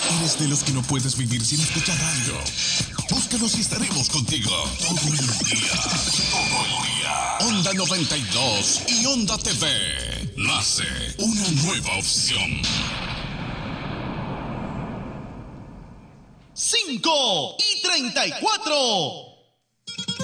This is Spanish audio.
¿Eres de los que no puedes vivir sin escuchar radio? Búscanos y estaremos contigo todo el día. Todo el día. Onda 92 y Onda TV. Nace una nueva opción. 5:34.